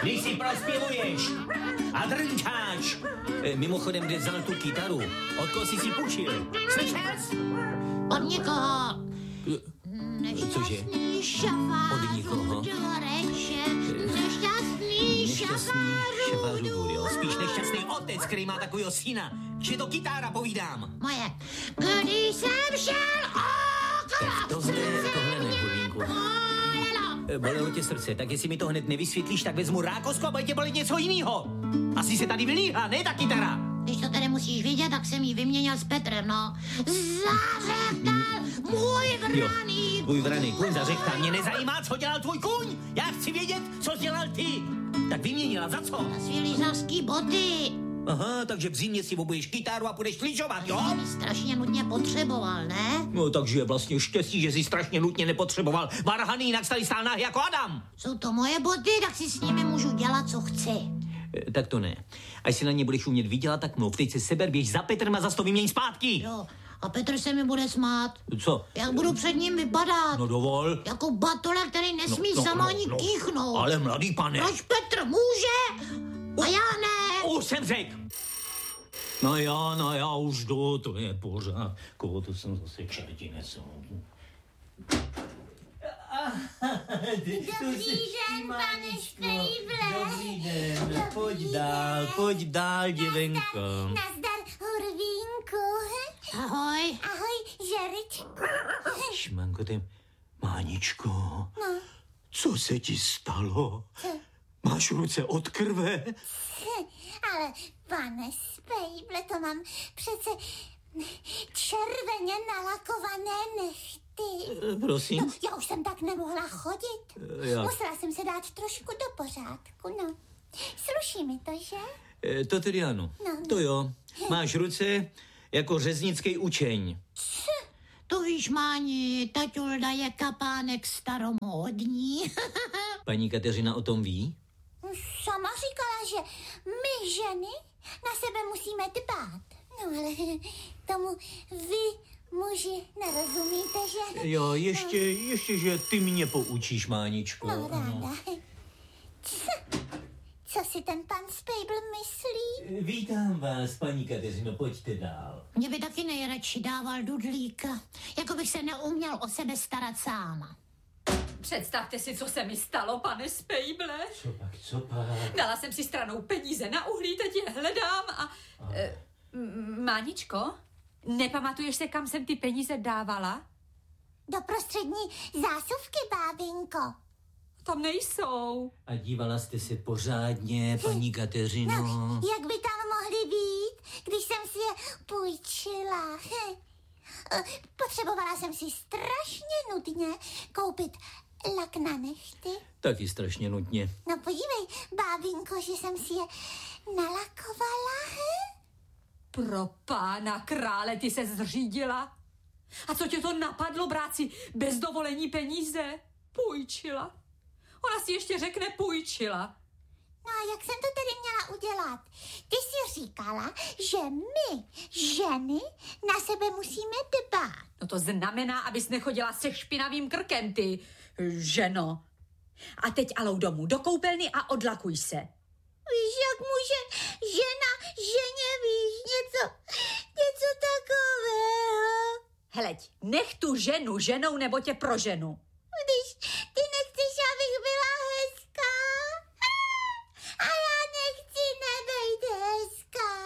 když si prospěvuješ a drnčáš. Mimochodem, kde vzal tu kytaru? Od koho jsi si půjčil? Slyšel jsi? Od někoho. Cože? Šafář od nikoho. Nešťastný šafářů dvůr, jo. Spíš nešťastný otec, který má takovýho syna. Že to kytára, povídám. Moje. Když jsem šel Tak tohle ne, Hurvínku. Bolelo tě srdce, tak jestli mi to hned nevysvětlíš, tak vezmu rákosko a bude tě bolet něco jinýho. Asi se tady vylíhla, ne ta kytara. Když to tedy musíš vidět, tak jsem jí vyměnil s Petrem, no. Zařektal můj vraný. Tvůj vraný kuň zařektal. Mě nezajímá, co dělal tvůj kuň. Já chci vědět, co dělal ty. Tak vyměnila za co? Za svý lyžařský boty. Aha, takže v zimě si obuješ kytáru a půjdeš lyžovat, jo? Jsem ji strašně nutně potřeboval, ne? No, takže je vlastně štěstí, že jsi strašně nutně nepotřeboval varhany, jinak tady stál náhy jako Adam. Jsou to moje boty, tak si s nimi můžu dělat, co chci. Tak to ne. Až si na ně budeš umět vydělat, tak mluv. Teď se seber, běž za Petrem a zas to vyměň zpátky. Jo, a Petr se mi bude smát. Co? Jak budu před ním vypadat? No dovol. Jako batole, který nesmí sama ani kýchnout. Ale mladý pane. Proč Petr může a já ne? Už jsem řekl. No já už jdu, to je pořád. Koho to jsem zase čertinec. Dobrý den, pane Špejble. Dobrý den, pojď dál, děvenko. Nazdar, Hurvínku. Ahoj. Ahoj, Žeričku. Šmanko, ty Máničko, No. Co se ti stalo? Máš ruce od krve? Ale, pane Špejble, to mám přece červeně nalakované nechty. Prosím? No, já už jsem tak nemohla chodit. Musela jsem se dát trošku do pořádku, no. Sluší mi to, že? To tedy ano. No. To jo. Máš ruce jako řeznický učeň. To víš, Máni, taťulda je kapánek staromódní. Paní Kateřina o tom ví? Sama říkala, že my ženy na sebe musíme dbát. No ale tomu vy, muži, nerozumíte, že? Jo, ještě, že ty mě poučíš, Máničko. No, ráda. Co si ten pan Špejbl myslí? Vítám vás, paní Kateřino, pojďte dál. Mě by taky nejradši dával dudlíka, jako bych se neuměl o sebe starat sám. Představte si, co se mi stalo, pane Špejble. Co pak? Dala jsem si stranou peníze na uhlí, teď je hledám a... Máničko, nepamatuješ se, kam jsem ty peníze dávala? Do prostřední zásuvky, bábinko. Tam nejsou. A dívala jste se pořádně, paní Kateřino? No, jak by tam mohly být, když jsem si je půjčila? Potřebovala jsem si strašně nutně koupit lak na nechty. Taky strašně nutně. No podívej, bábinko, že jsem si je nalakovala, Pro pána krále, ty se zřídila. A co tě to napadlo, brát si bez dovolení peníze? Půjčila. Ona si ještě řekne půjčila. No a jak jsem to tedy měla udělat? Ty jsi říkala, že my, ženy, na sebe musíme dbát. No to znamená, abys nechodila se špinavým krkem, ty ženo. A teď alou domů do koupelny a odlakuj se. Víš, jak může žena ženě, víš, něco takového. Heleď, nech tu ženu ženou nebo tě proženu. Když ty nechceš, abych byla hezká. A já nechci nebejt hezká.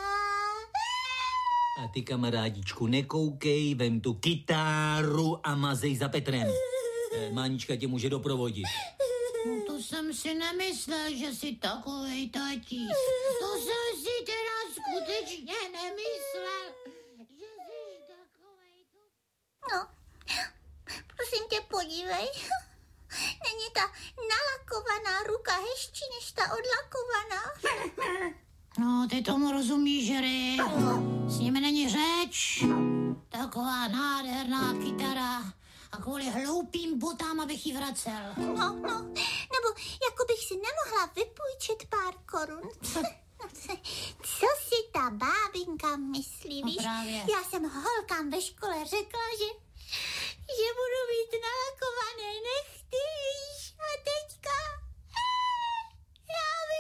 A ty, kamarádičku, nekoukej, vem tu kytáru a mazej za Petrem. Mánička tě může doprovodit. No to jsem si nemyslel, že jsi takovej tatík. To jsem si teda skutečně nemyslel, že jsi takovej. No, prosím tě, podívej. Není ta nalakovaná ruka hezčí než ta odlakovaná? No, ty tomu rozumíš, Žery. S nimi není řeč. Taková nádherná kytara. A kvůli hloupým botám, abych ji vracel. No, nebo jako bych si nemohla vypůjčit pár korun. Co si ta bábinka myslí, víš? Právě. Já jsem holkám ve škole řekla, že budu mít nalakované nechty, víš? A teďka já bych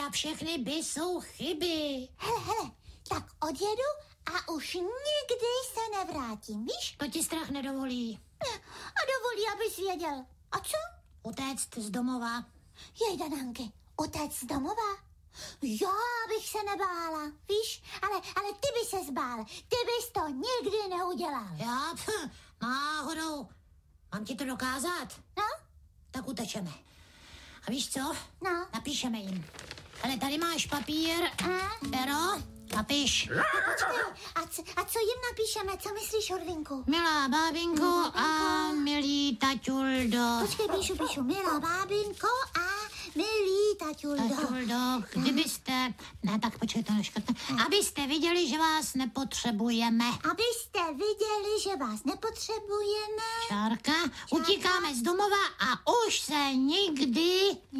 a všechny by jsou chyby. Hele, tak odjedu a už nikdy se nevrátím, víš? To ti strach nedovolí. A dovolí, abys věděl. A co? Utéct z domova. Jejda, Nanky, utéct z domova? Já bych se nebála, víš? Ale ty by se zbál. Ty bys to nikdy neudělal. Já? Náhodou. Mám ti to dokázat? No? Tak utečeme. A víš co? No. Napíšeme jim. Ale tady máš papír, pero, napiš. Počkej, a co jim napíšeme? Co myslíš, Horvinku? Milá bábinko a milý taťuldo. Počkej, píšu. Milá bábinko a milý taťuldo. Taťuldo, kdybyste... Ne, tak počkej, to neškrtne. Abyste viděli, že vás nepotřebujeme. Abyste viděli, že vás nepotřebujeme. Čárka, utíkáme z domova a už se nikdy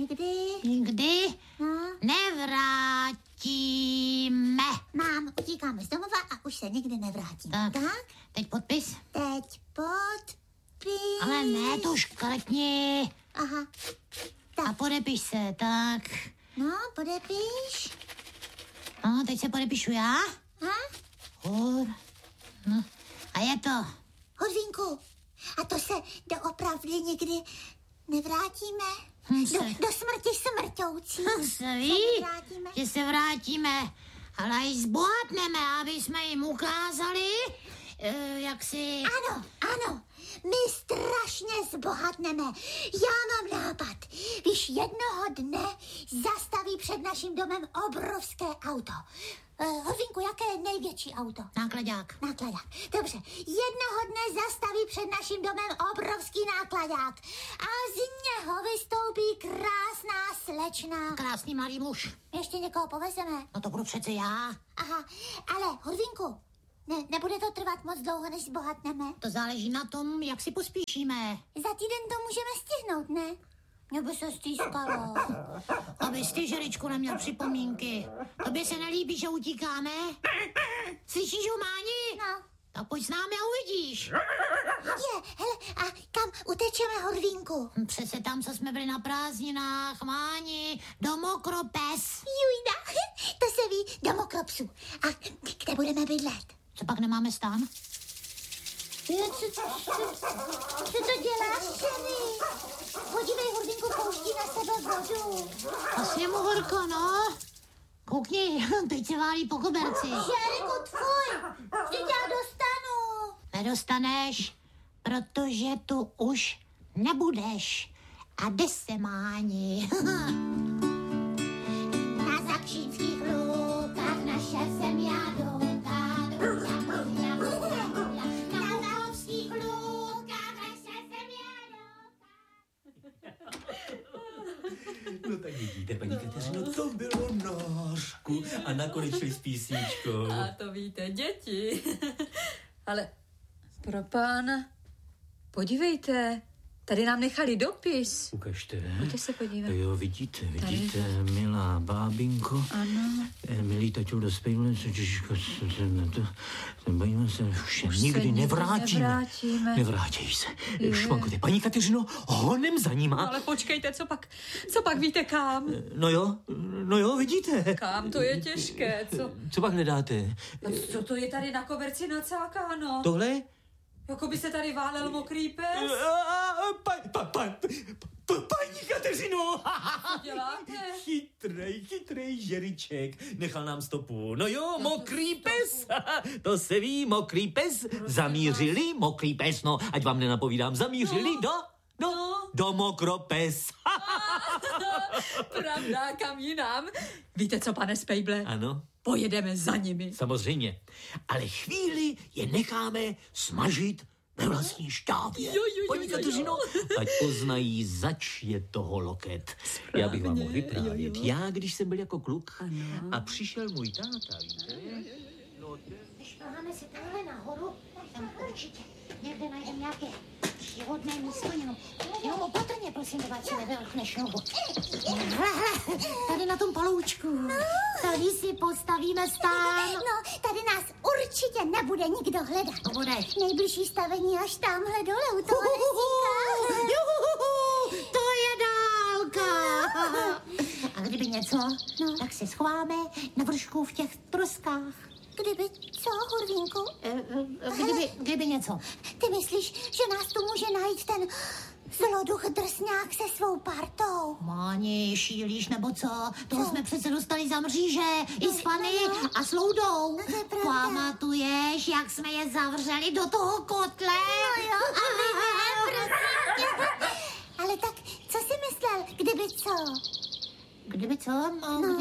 nevrátíme. Mám, utíkáme z domova a už se nikdy nevrátím. Tak, teď podpis. Teď podpis. Ale ne, to škrtni. Aha. A podepiš se, tak. No, podepiš. No, teď se podepíšu já. No, a je to. Horvinku, a to se doopravdy nikdy nevrátíme? Do smrti smrťoucí. Se ví, že se vrátíme, ale i zbohatneme, aby jsme jim ukázali, jak si... Ano, my strašně zbohatneme. Já mám nápad. Víš, jednoho dne zastaví před naším domem obrovské auto. Horvinku, jaké je největší auto? Nákladák. Dobře, jednoho dne zastaví před naším domem obrovský nákladák a z něho vystoupí krásná slečna. Krásný mladý muž. Ještě někoho povezeme? No to budu přece já. Aha, ale Horvinku, nebude to trvat moc dlouho, než zbohatneme? To záleží na tom, jak si pospíšíme. Za týden to můžeme stihnout, ne? Mě by se stýskalo. Abys ty, Žeričku, neměl připomínky. Tobě se nelíbí, že utíkáme? Slyšíš, Máni? No. Tak pojď s námi a uvidíš. Hele, a kam utečeme, Horvínku? Přece tam, co jsme byli na prázdninách, Máni, do Mokropes. Jujda, to se ví, do Mokropsů. A kde budeme bydlet? Co pak nemáme stán? Co to děláš, Šeny? Podívej, Horvínku, pouští na sebe vodu. Asi je mu horko, no. Koukni, teď se válí po koberci. Žeriku, tvůj, vždyť já dostanu. Nedostaneš, protože tu už nebudeš. A jde se, Máni. Na Zakšínských lůkách naše zem jádouká. Na Udalovských lůkách naše zem jádouká. No tak vidíte, paní Kateřino, to bylo na hořku a nakonec šli s písničkou. A to víte, děti. Ale pro pána, podívejte, tady nám nechali dopis. Ukažte. Pojďte se podívat. Jo, vidíte, milá bábinko. Ano. Milý taťuldo, spejme se, bojíme se, už se nikdy nevrátíme. Nevrátí se. Šmankote, paní Kateřino, honem za nima. No, ale počkejte, co pak víte kam? No jo, vidíte. Kam, to je těžké, co? Co pak nedáte? A co to je tady na koberci nacákáno? Tohle? Jako by se tady válel mokrý pes? Paní Kateřino! Co děláte? Chytrej Žeriček. Nechal nám stopu. No jo, mokrý pes. To se ví, mokrý pes. Zamířili, mokrý pes. No, ať vám nenapovídám, zamířili do Mokropes. Pravda, kam jinam? Víte co, pane Spejble? Ano. Pojedeme za nimi. Samozřejmě. Ale chvíli je necháme smažit ve vlastní štávě. Paní Kateřino, ať poznají, zač je toho loket. Správně, já bych vám mohl vyprávět. Já, když jsem byl jako kluk a přišel můj táta, víte? Když máme si tohle nahoru, tam určitě někde najdeme nějaké příhodné místo, jenom opatrně, prosím, ať si nevylkneš nohu. Tady na tom paloučku. Tady si postavíme stán. No, tady nás určitě nebude nikdo hledat. To bude. Nejbližší stavení až tamhle dole u toho lesíka. To je dálka. A kdyby něco, co? No. Tak se schováme na vršku v těch troskách. Kdyby co, Hurvínku? Kdyby něco. Ty myslíš, že nás tu může najít ten zloduch drsňák se svou partou? Máni, šílíš nebo co? Toho jsme přece dostali za mříže, i s Fanny a s Loudou. Pamatuješ, jak jsme je zavřeli do toho kotle? No jo, ale tak, co jsi myslel, kdyby co? Kdyby co? No.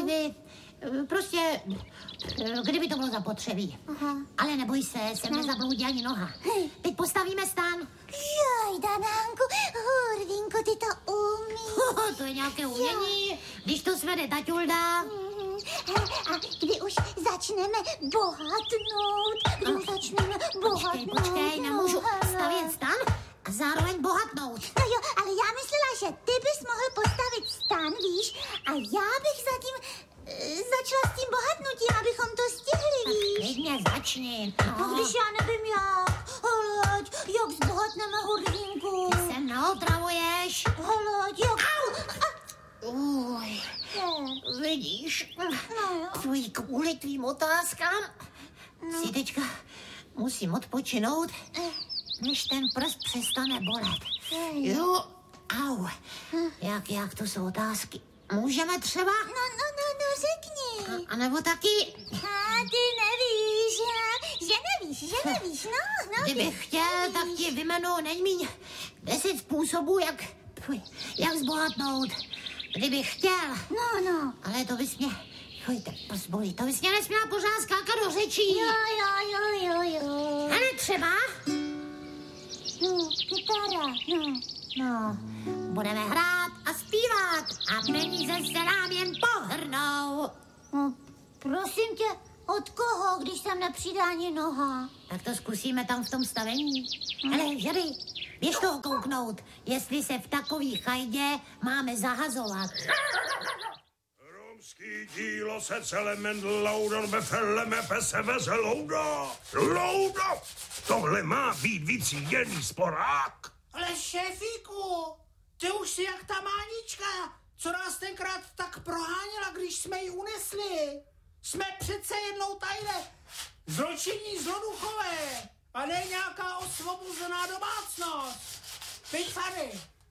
Kdyby to bylo zapotřebí. Aha. Ale neboj se, sem nezabloudí ani noha. Teď postavíme stan. Joj, Danánku, Hurvínku, ty to umíš. To je nějaké umění, když to svede taťulda. A kdy už začneme bohatnout? Počkej, nemůžu stavět stan a zároveň bohatnout. No jo, ale já myslela, že ty bys mohl postavit stan, víš? A já bych zatím začala s tím bohatnutím, abychom to stihli, víš? Klidně začni. No, když já nevím jak. Hleď, jak zbohatneme, Hurvínku. Ty se neotravuješ. Hleď, jak... Uj, vidíš, kvůli tvým otázkám si teďka musím odpočinout, než ten prst přestane bolet. Jo, au, jak to jsou otázky. Můžeme třeba? No, řekni. A nebo taky? Ty nevíš, že nevíš, no. Kdybych chtěl, tak ti vymenu nejmíň 10 způsobů, jak zbohatnout. Kdybych chtěl. No. Ale to bys mě... ten prst bolí, to bys mě nesměla pořád skákat do řečí. Jo. Ale třeba? No, kytara, No, budeme hrát a zpívat a peníze se nám jen pohrnou. No, prosím tě, od koho, když jsem nepřidá ani noha? Tak to zkusíme tam v tom stavení. Hele, Jerry, běž toho kouknout, jestli se v takový chajdě máme zahazovat. Romský dílo se celé Loudon befeleme pese veze Loudo. Loudo! Tohle má být vycíděný sporák. Ale šéfíku, ty už si jak ta mánička, co nás tenkrát tak proháněla, když jsme ji unesli. Jsme přece jednou tadyhle zločinní zloduchové a ne nějaká osvobozená domácnost. Teď, Fanny.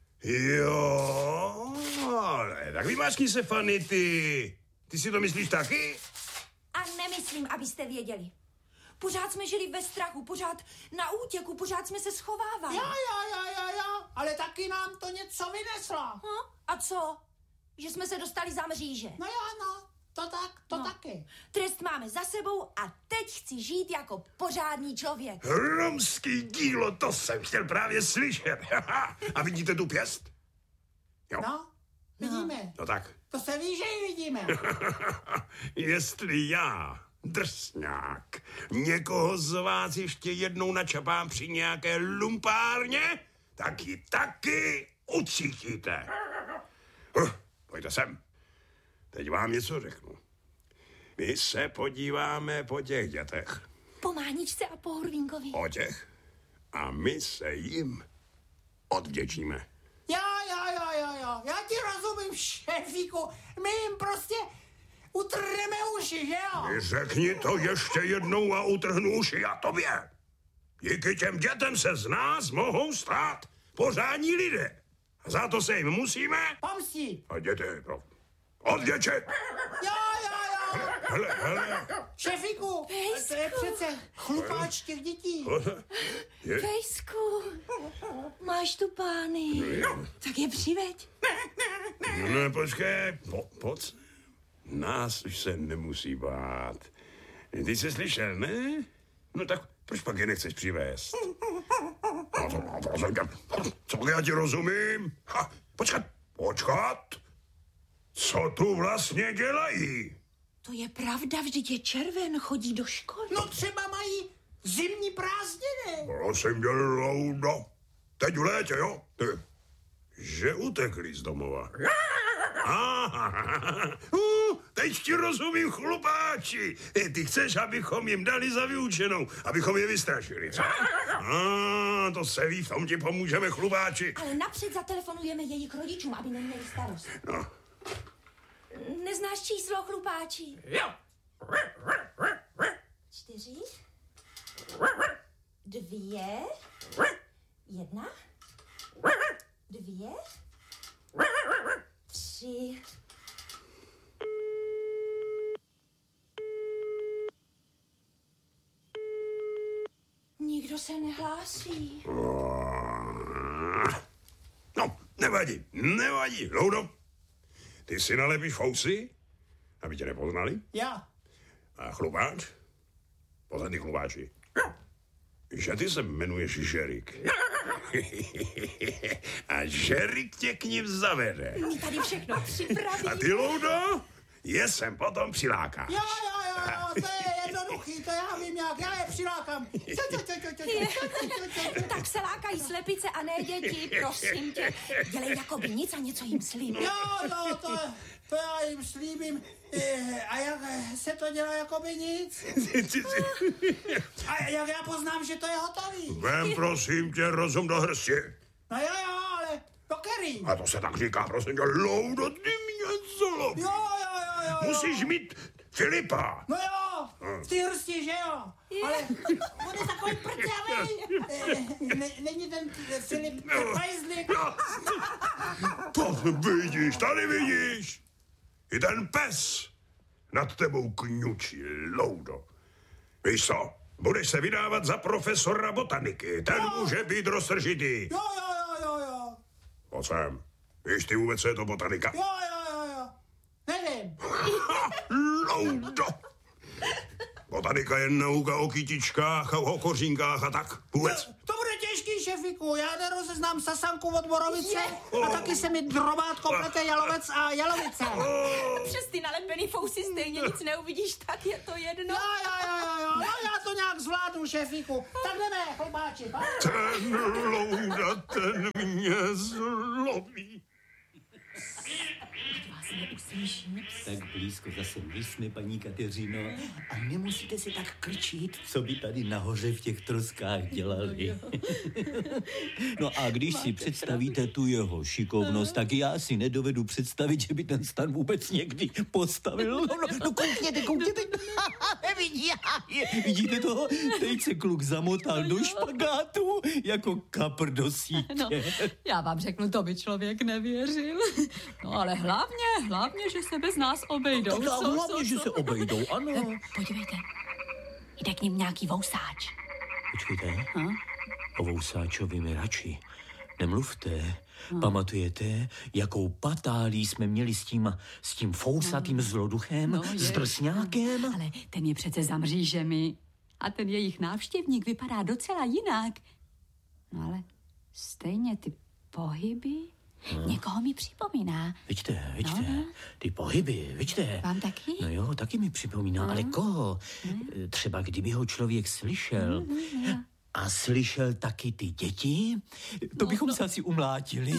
Jo, ale tak vymáčkni se, Fanny, ty. Ty si to myslíš taky? A nemyslím, abyste věděli. Pořád jsme žili ve strachu, pořád na útěku, pořád jsme se schovávali. Jo, ale taky nám to něco vyneslo. A co? Že jsme se dostali za mříže. No, to taky. Trest máme za sebou a teď chci žít jako pořádný člověk. Romský dílo, to jsem chtěl právě slyšet. A vidíte tu pěst? Jo. No, vidíme. No tak. To se ví, že ji vidíme. Jestli já, drsňák, někoho z vás ještě jednou načapám při nějaké lumpárně, tak ji taky ucítíte. Pojďte sem. Teď vám něco řeknu. My se podíváme po těch dětech. Po Máničce a po Hurvínkovi. O těch. A my se jim odvděčíme. Jo. Já ti rozumím, šéfíku. My jim prostě utrhneme uši, že jo? Řekni to ještě jednou a utrhnu uši a tobě. Díky těm dětem se z nás mohou stát pořádní lidé. A za to se jim musíme... Pomstít. A děti, odděčit. Jo. Hele. Šéfíku, to je přece chlupáč těch dětí. Pejsku, máš tu pány. Tak je přiveď. No, počkej, pojď. Nás už se nemusí bát. Ty jsi slyšel, ne? No tak proč pak je nechceš přivést? Co já ti rozumím? Počkat. Co tu vlastně dělají? To je pravda, vždyť je červen, chodí do školy. No třeba mají zimní prázdniny. Prosím tě, Loudo. Teď v létě, jo? Ty, že utekli z domova. Teď ti rozumím, chlupáči. Ty chceš, abychom jim dali za vyučenou, abychom je vystrašili. To se ví, v tom ti pomůžeme, chlupáči. Ale napřed zatelefonujeme jejich rodičům, aby neměli starost. No. Neznáš číslo, chlupáči? Jo. 4, 2, 1, 2, 3. Nikdo se nehlásí. No, nevadí. Loudo, ty si nalepíš fousy, aby tě nepoznali? Já. A chlupáč? Poslední chlupáči. Že ty se jmenuješ Žerik. A Žerik tě k ním zavede. My tady všechno připraví. A ty, Loudo, je sem potom přilákáš. Jo, to je jednoduchý, to já vím jak, já je přilákám. Tak se lákají slepice a ne děti, prosím tě. Dělej jako by nic a něco jim slíbí. Jo, to já jim slíbím. A jak se to dělá jako by nic? A jak já poznám, že to je hotový? Vem, prosím tě, rozum do hrsti. No jo, ale do který? A to se tak říká, prosím tě, Loudo, ty mě zlobí. Jo. Musíš mít Filipa. No jo, v té hrsti, že jo? Ale on je takový prťavej. Není ten Filip Pajzlik. To vidíš, tady vidíš. I ten pes nad tebou kňučí, Loudo. Víš co? Budeš se vydávat za profesora botaniky. Ten může být roztržitý. Jo. Pojď sem. Víš ty vůbec, co je to botanika? Jo. Nevím. Loudo. Botanika je nauka o kytičkách a o kořínkách a tak. Vůbec. To bude těžký, šefiku. Já nerozeznám sasanku od borovice a taky se mi drobátko plete jalovec a jalovice. Přes ty nalepený fousy stejně nic neuvidíš, tak je to jedno. Jo, já to nějak zvládnu, šefiku. Tak jdeme, chlupáči. Ten Louda, ten mě zlobí. Tak blízko zase nejsme, paní Kateřino, a nemusíte si tak krčit, co by tady nahoře v těch troskách dělali. No a když si představíte tu jeho šikovnost, tak já si nedovedu představit, že by ten stan vůbec někdy postavil. No koukněte. Vidíte to? Teď se kluk zamotal do špagátu jako kapr do sítě. No, já vám řeknu, to by člověk nevěřil. No ale hlavně, že se bez nás obejdou. Hlavně, že se obejdou, ano. Podívejte, jde k ním nějaký vousáč. Počkejte, o vousáčovi mi radši nemluvte. Pamatujete, jakou patálí jsme měli s tím fousatým zloduchem, s drsňákem? Ale ten je přece za mřížemi. A ten jejich návštěvník vypadá docela jinak. No ale stejně ty pohyby někoho mi připomíná. Vidíte, ty pohyby, vidíte. Vám taky? No jo, taky mi připomíná, ale koho? Třeba kdyby ho člověk slyšel. A slyšel taky ty děti, to bychom se asi umlátili.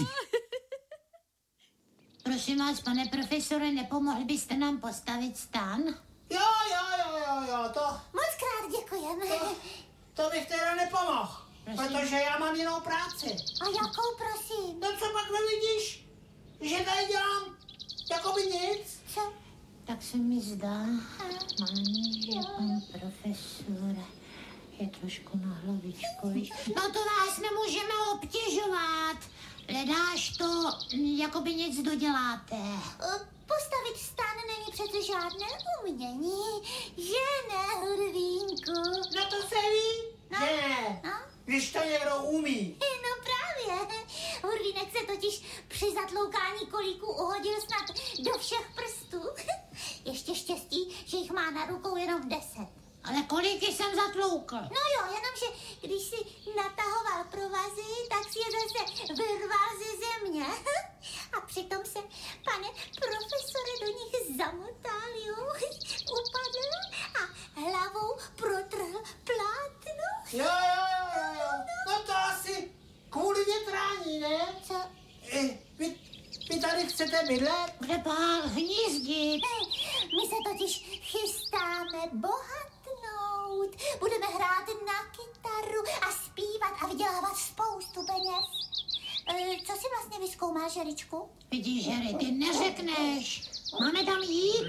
Prosím vás, pane profesore, nepomohli byste nám postavit stan? Jo, to... Moc krát děkujeme. To bych teda nepomohl, protože já mám jinou práci. A jakou, prosím? No co pak nevidíš, že tady dělám jakoby nic? Co? Tak se mi zdá, že pan profesor je trošku na hlavičku. No to vás nemůžeme obtěžovat. Hledáš to, jakoby nic doděláte. Postavit stan není přece žádné umění, že ne, Hurvínku? No to se ví, že ne, když to někdo umí. No právě, Hurvínek se totiž při zatloukání kolíků uhodil snad do všech prstů. Ještě štěstí, že jich má na rukou jenom 10. Ale kolíky jsem zatloukl. No jo, jenomže když si natahoval provazy, tak si je zase vyrval ze země. A přitom se, pane profesore, do nich zamotal, jo. Upadl a hlavou protrhl plátno. Jo. No to asi kvůli větrání, ne? Co? Vy tady chcete bydlet? Kde pán hnízdit? My se totiž chystáme bohatnout. Budeme hrát na kytaru a zpívat a vydělávat spoustu peněz. Co si vlastně vyzkoumáš, Žeričku? Vidíš, Žery, ty neřekneš. Máme tam jít?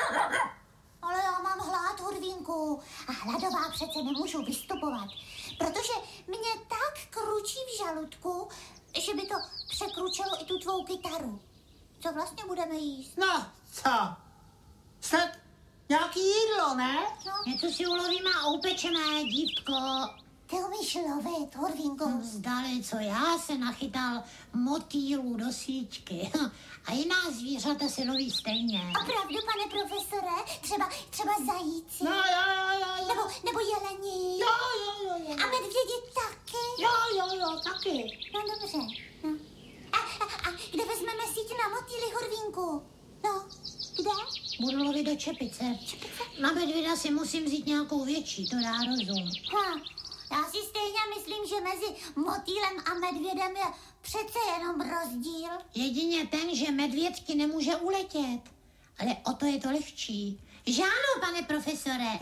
Ale já mám hlad, Hurvínku. A hladová přece nemůžu vystupovat, protože mě tak kručí v žaludku, že by to překručilo i tu tvou kytaru. Co vlastně budeme jíst? No, co? Snad nějaký jídlo, ne? Něco si ulovíme a upečeme, dívko. Ty umíš lovit, Hurvínku. Zdali, co já se nachytal motýlů do síťky. A jiná zvířata se loví stejně. Opravdu, pane profesore? Třeba zajíci? No, jo. Nebo jeleni? Jo. A medvědi taky? Jo, taky. No dobře. No. A kde vezmeme síť na motýly, Hurvínku? No, kde? Budu lovit do čepice. Na medvěda si musím vzít nějakou větší, to dá rozum. Já si stejně myslím, že mezi motýlem a medvědem je přece jenom rozdíl. Jedině ten, že medvěd ti nemůže uletět. Ale o to je to lehčí. Že ano, pane profesore?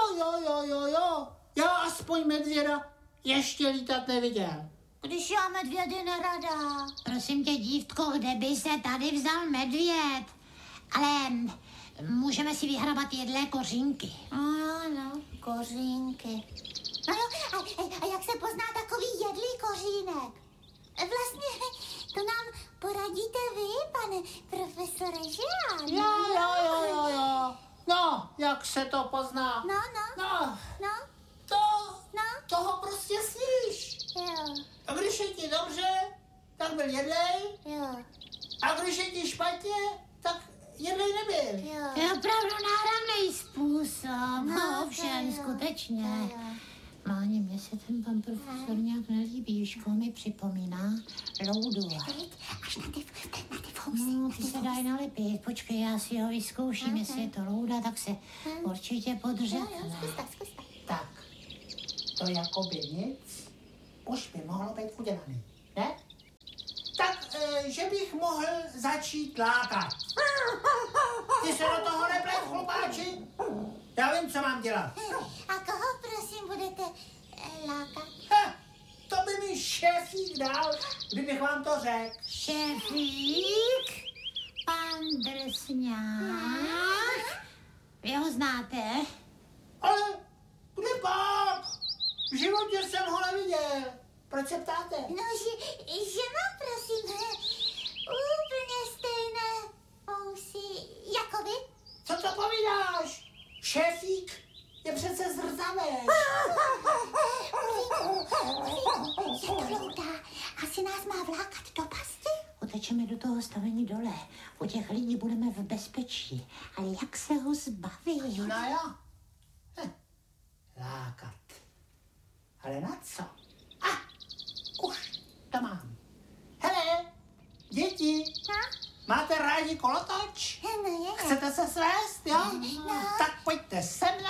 Jo. Já aspoň medvěda ještě lítat neviděl. Když já medvědy nerada. Prosím tě, dívko, kde by se tady vzal medvěd? Ale můžeme si vyhrabat jedlé kořínky. Ano, kořínky. No jo, a jak se pozná takový jedlý kořínek? Vlastně to nám poradíte vy, pane profesore, že ano? Jo. No, jak se to pozná? No. Toho prostě sníš. Jo. A když je ti dobře, tak byl jedlej. Jo. A když je ti špatně, tak jedlej nebyl. Jo. To je opravdu náramný způsob. No, Ovšem, to jo. skutečně. Jo. Máni, mně se ten pan profesor nějak nelíbí. Škol mi připomíná Loudu. Až na ty fousy. No, ty se dají nalepit. Počkej, já si ho vyzkouším, jestli je to Louda, tak se určitě podřekne. Zkus tak. Tak, to jakoby nic už by mohlo být udělaný, ne? Tak, že bych mohl začít lákat. Ty se do toho neplet, chlupáči? Já vím, co mám dělat. A koho, prosím, budete lákat? To by mi šéfík dal, kdybych vám to řekl. Šéfík, pan Drsňák. Vy ho znáte? Ale kde pak? V životě jsem ho neviděl. Proč se ptáte? No, že mám, prosím, úplně stejné fousy jako vy. Co to povídáš? Šéfík je přece zrzavý. Je to Louda. Asi nás má vlákat do pasti. Utečeme do toho stavení dole. U těch lidí budeme v bezpečí. Ale jak se ho zbavit? No jo. Lákat. Ale na co? Už to mám. Hele, děti, máte rádi kolotoč? No je. Chcete se svést, jo? No. Tak pojďte sem